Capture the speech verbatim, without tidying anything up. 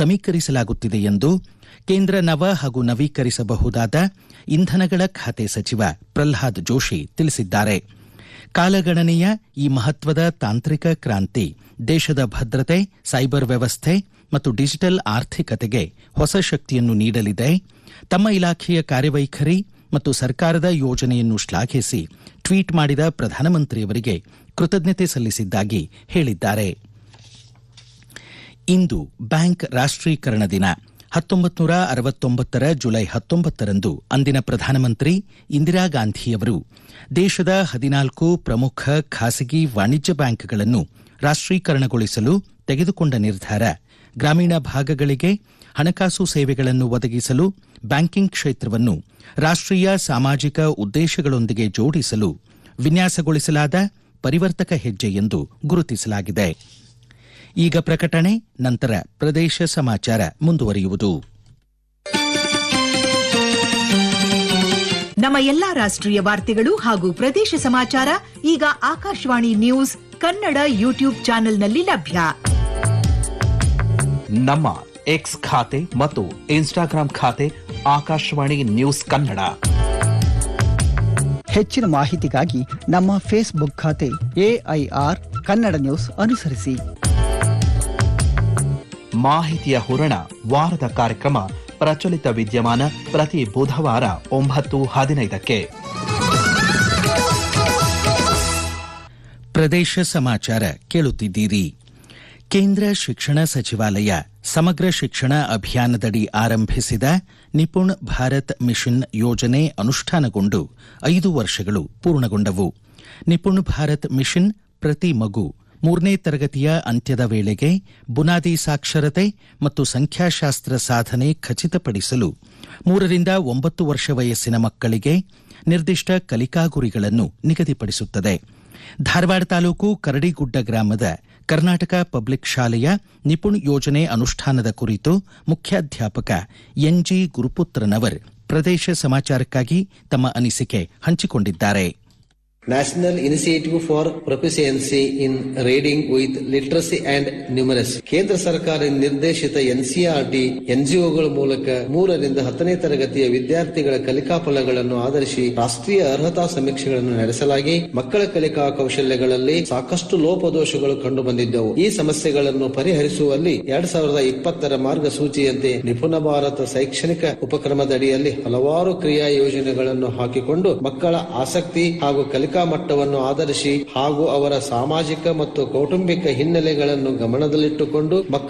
ಸಮೀಕರಿಸಲಾಗುತ್ತಿದೆ ಎಂದು ಕೇಂದ್ರ ನವ ಹಾಗೂ ನವೀಕರಿಸಬಹುದಾದ ಇಂಧನಗಳ ಖಾತೆ ಸಚಿವ ಪ್ರಲ್ಹಾದ್ ಜೋಶಿ ತಿಳಿಸಿದ್ದಾರೆ. ಕಾಲಗಣನೆಯ ಈ ಮಹತ್ವದ ತಾಂತ್ರಿಕ ಕ್ರಾಂತಿ ದೇಶದ ಭದ್ರತೆ, ಸೈಬರ್ ವ್ಯವಸ್ಥೆ ಮತ್ತು ಡಿಜಿಟಲ್ ಆರ್ಥಿಕತೆಗೆ ಹೊಸ ಶಕ್ತಿಯನ್ನು ನೀಡಲಿದೆ. ತಮ್ಮ ಇಲಾಖೆಯ ಕಾರ್ಯವೈಖರಿ ಮತ್ತು ಸರ್ಕಾರದ ಯೋಜನೆಯನ್ನು ಶ್ಲಾಘಿಸಿ ಟ್ವೀಟ್ ಮಾಡಿದ ಪ್ರಧಾನಮಂತ್ರಿಯವರಿಗೆ ಕೃತಜ್ಞತೆ ಸಲ್ಲಿಸಿದ್ದಾಗಿ ಹೇಳಿದ್ದಾರೆ. ಇಂದು ಬ್ಯಾಂಕ್ ರಾಷ್ಟೀಕರಣ ದಿನ. ಹತ್ತೊಂಬತ್ತು ನೂರ ಅರವತ್ತೊಂಬತ್ತರ ಜುಲೈ ಹತ್ತೊಂಬತ್ತರಂದು ಅಂದಿನ ಪ್ರಧಾನಮಂತ್ರಿ ಇಂದಿರಾ ಗಾಂಧಿಯವರು ದೇಶದ ಹದಿನಾಲ್ಕು ಪ್ರಮುಖ ಖಾಸಗಿ ವಾಣಿಜ್ಯ ಬ್ಯಾಂಕ್ಗಳನ್ನು ರಾಷ್ಟೀಕರಣಗೊಳಿಸಲು ತೆಗೆದುಕೊಂಡ ನಿರ್ಧಾರ ಗ್ರಾಮೀಣ ಭಾಗಗಳಿಗೆ ಹಣಕಾಸು ಸೇವೆಗಳನ್ನು ಒದಗಿಸಲು, ಬ್ಯಾಂಕಿಂಗ್ ಕ್ಷೇತ್ರವನ್ನು ರಾಷ್ಟೀಯ ಸಾಮಾಜಿಕ ಉದ್ದೇಶಗಳೊಂದಿಗೆ ಜೋಡಿಸಲು ವಿನ್ಯಾಸಗೊಳಿಸಲಾದ ಪರಿವರ್ತಕ ಹೆಜ್ಜೆ ಎಂದು ಗುರುತಿಸಲಾಗಿದೆ. ಈಗ ಪ್ರಕಟಣೆ, ನಂತರ ಪ್ರದೇಶ ಸಮಾಚಾರ ಮುಂದುವರಿಯುವುದು. ನಮ್ಮ ಎಲ್ಲಾ ರಾಷ್ಟ್ರೀಯ ವಾರ್ತೆಗಳು ಹಾಗೂ ಪ್ರದೇಶ ಸಮಾಚಾರ ಈಗ ಆಕಾಶವಾಣಿ ನ್ಯೂಸ್ ಕನ್ನಡ ಯೂಟ್ಯೂಬ್ ಚಾನೆಲ್ನಲ್ಲಿ ಲಭ್ಯ. ನಮ್ಮ ಎಕ್ಸ್ ಖಾತೆ ಮತ್ತು ಇನ್ಸ್ಟಾಗ್ರಾಂ ಖಾತೆ ಆಕಾಶವಾಣಿ ನ್ಯೂಸ್ ಕನ್ನಡ. ಹೆಚ್ಚಿನ ಮಾಹಿತಿಗಾಗಿ ನಮ್ಮ ಫೇಸ್ಬುಕ್ ಖಾತೆ ಎಐಆರ್ ಕನ್ನಡ ನ್ಯೂಸ್ ಅನುಸರಿಸಿ. ಮಾಹಿತಿಯ ಹೂರಣ ವಾರದ ಕಾರ್ಯಕ್ರಮ ಪ್ರಚಲಿತ ವಿದ್ಯಮಾನ ಪ್ರತಿ ಬುಧವಾರ ಒಂಬತ್ತು ಹದಿನೈದಕ್ಕೆ. ಪ್ರದೇಶ ಸಮಾಚಾರ ಕೇಳುತ್ತಿದ್ದೀರಿ. ಕೇಂದ್ರ ಶಿಕ್ಷಣ ಸಚಿವಾಲಯ ಸಮಗ್ರ ಶಿಕ್ಷಣ ಅಭಿಯಾನದಡಿ ಆರಂಭಿಸಿದ ನಿಪುಣ್ ಭಾರತ್ ಮಿಷನ್ ಯೋಜನೆ ಅನುಷ್ಠಾನಗೊಂಡು ಐದು ವರ್ಷಗಳು ಪೂರ್ಣಗೊಂಡವು. ನಿಪುಣ್ ಭಾರತ್ ಮಿಷನ್ ಪ್ರತಿ ಮಗು ಮೂರನೇ ತರಗತಿಯ ಅಂತ್ಯದ ವೇಳೆಗೆ ಬುನಾದಿ ಸಾಕ್ಷರತೆ ಮತ್ತು ಸಂಖ್ಯಾಶಾಸ್ತ್ರ ಸಾಧನೆ ಖಚಿತಪಡಿಸಲು ಮೂರರಿಂದ ಒಂಬತ್ತು ವರ್ಷ ವಯಸ್ಸಿನ ಮಕ್ಕಳಿಗೆ ನಿರ್ದಿಷ್ಟ ಕಲಿಕಾ ಗುರಿಗಳನ್ನು ನಿಗದಿಪಡಿಸುತ್ತದೆ. ಧಾರವಾಡ ತಾಲೂಕು ಕರಡಿಗುಡ್ಡ ಗ್ರಾಮದ ಕರ್ನಾಟಕ ಪಬ್ಲಿಕ್ ಶಾಲೆಯ ನಿಪುಣ್ ಯೋಜನೆ ಅನುಷ್ಠಾನದ ಕುರಿತು ಮುಖ್ಯಾಧ್ಯಾಪಕ ಎನ್ಜಿ ಗುರುಪುತ್ರನವರ್ ಪ್ರದೇಶ ಸಮಾಚಾರಕ್ಕಾಗಿ ತಮ್ಮ ಅನಿಸಿಕೆ ಹಂಚಿಕೊಂಡಿದ್ದಾರೆ. National Initiative for Proficiency in Reading with Literacy and Numeracy ಕೇಂದ್ರ ಸರ್ಕಾರ ನಿರ್ದೇಶಿತ ಎನ್ಸಿಇಆರ್ಟಿ ಎನ್ಜಿಒಗಳ ಮೂಲಕ ಮೂರರಿಂದ ಹತ್ತನೇ ತರಗತಿಯ ವಿದ್ಯಾರ್ಥಿಗಳ ಕಲಿಕಾ ಫಲಗಳನ್ನು ಆಧರಿಸಿ ರಾಷ್ಟ್ರೀಯ ಅರ್ಹತಾ ಸಮೀಕ್ಷೆಗಳನ್ನು ನಡೆಸಲಾಗಿ ಮಕ್ಕಳ ಕಲಿಕಾ ಕೌಶಲ್ಯಗಳಲ್ಲಿ ಸಾಕಷ್ಟು ಲೋಪದೋಷಗಳು ಕಂಡು ಬಂದಿದ್ದವು. ಈ ಸಮಸ್ಯೆಗಳನ್ನು ಪರಿಹರಿಸುವಲ್ಲಿ ಎರಡ್ ಸಾವಿರದ ಇಪ್ಪತ್ತರ ಮಾರ್ಗಸೂಚಿಯಂತೆ ನಿಪುಣ ಭಾರತ ಶೈಕ್ಷಣಿಕ ಉಪಕ್ರಮದಡಿಯಲ್ಲಿ ಹಲವಾರು ಕ್ರಿಯಾ ಯೋಜನೆಗಳನ್ನು ಹಾಕಿಕೊಂಡು ಮಕ್ಕಳ ಆಸಕ್ತಿ ಹಾಗೂ ಕಲಿಕಾ ಮಟ್ಟವನ್ನು ಆಧರಿಸಿ ಹಾಗೂ ಅವರ ಸಾಮಾಜಿಕ ಮತ್ತು ಕೌಟುಂಬಿಕ ಹಿನ್ನೆಲೆಗಳನ್ನು ಗಮನದಲ್ಲಿಟ್ಟುಕೊಂಡು